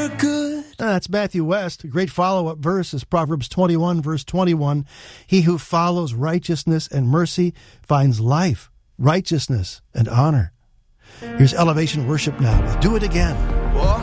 are good. That's Matthew West. A great follow-up verse is Proverbs 21, verse 21. He who follows righteousness and mercy finds life, righteousness, and honor. Here's Elevation Worship now with Do It Again.